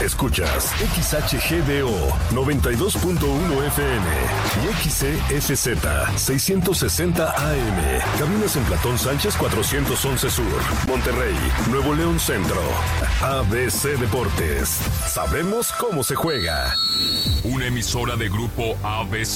Escuchas XHGDO 92.1 FM y XEFZ 660 AM. Cabinas en Platón Sánchez 411 Sur, Monterrey, Nuevo León Centro. ABC Deportes. Sabemos cómo se juega. Una emisora de Grupo ABC.